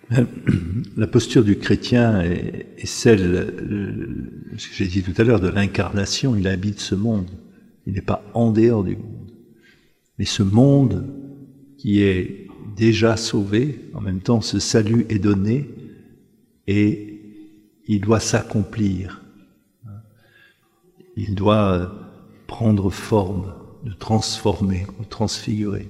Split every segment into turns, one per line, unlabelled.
La posture du chrétien est celle, ce que j'ai dit tout à l'heure, de l'incarnation. Il habite ce monde. Il n'est pas en dehors du monde. Mais ce monde qui est déjà sauvé, en même temps ce salut est donné et il doit s'accomplir. Il doit prendre forme, de transformer, de transfigurer.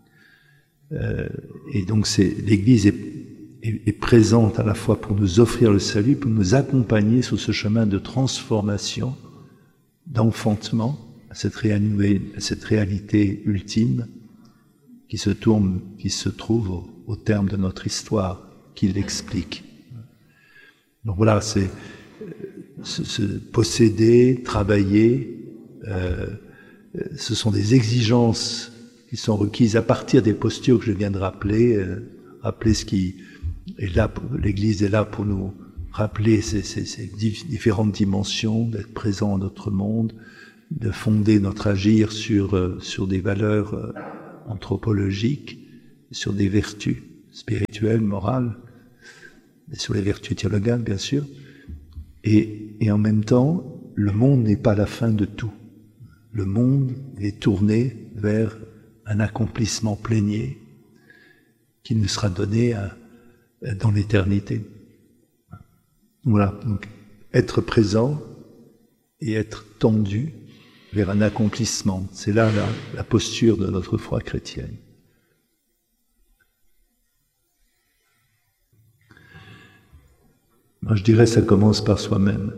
Et donc l'Église est présente à la fois pour nous offrir le salut, pour nous accompagner sur ce chemin de transformation, d'enfantement à cette réalité ultime qui se trouve au terme de notre histoire, qui l'explique. Donc voilà, c'est se posséder, travailler, ce sont des exigences qui sont requises à partir des postures que je viens de rappeler, rappeler ce qui est là, l'Église est là pour nous rappeler ces différentes dimensions, d'être présent dans notre monde, de fonder notre agir sur des valeurs anthropologiques, sur des vertus spirituelles, morales, et sur les vertus théologales, bien sûr. Et en même temps, le monde n'est pas la fin de tout. Le monde est tourné vers un accomplissement plénier qui nous sera donné dans l'éternité. Voilà, donc être présent et être tendu vers un accomplissement. C'est là la posture de notre foi chrétienne. Moi, je dirais que ça commence par soi-même.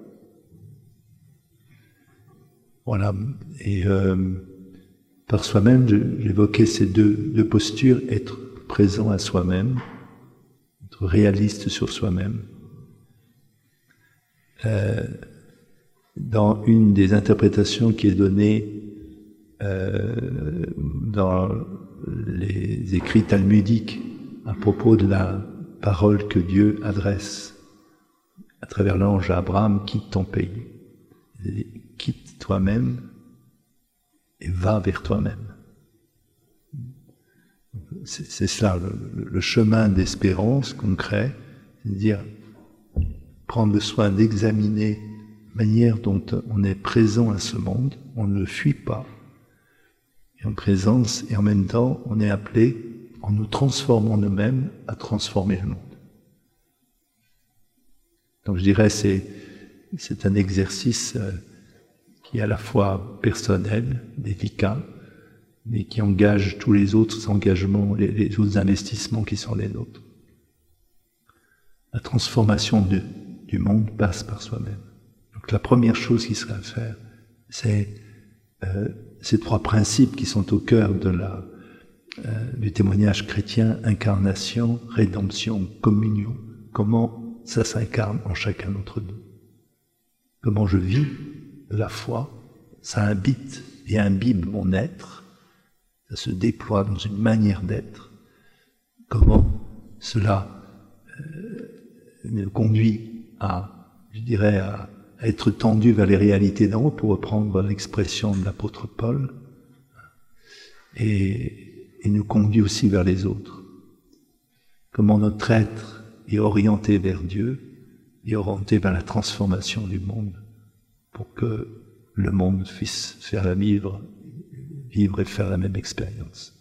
Voilà, et par soi-même, j'évoquais ces deux postures, être présent à soi-même, être réaliste sur soi-même. Dans une des interprétations qui est donnée dans les écrits talmudiques à propos de la parole que Dieu adresse à travers l'ange à Abraham, quitte ton pays, quitte toi-même et va vers toi-même. C'est cela, le chemin d'espérance concret, c'est-à-dire prendre le soin d'examiner la manière dont on est présent à ce monde, on ne le fuit pas, et en présence, et en même temps, on est appelé, en nous transformant nous-mêmes, à transformer le monde. Donc je dirais c'est un exercice qui est à la fois personnel, délicat, mais qui engage tous les autres engagements, les autres investissements qui sont les nôtres. La transformation du monde passe par soi-même. Donc la première chose qui serait à faire, c'est ces trois principes qui sont au cœur du témoignage chrétien: incarnation, rédemption, communion. Comment ça s'incarne en chacun d'entre nous. Comment je vis de la foi, ça habite et imbibe mon être, ça se déploie dans une manière d'être. Comment cela me conduit à être tendu vers les réalités d'en haut, pour reprendre l'expression de l'apôtre Paul, et nous conduit aussi vers les autres. Comment notre être est orienté vers Dieu, et orienté vers la transformation du monde, pour que le monde puisse faire vivre et faire la même expérience.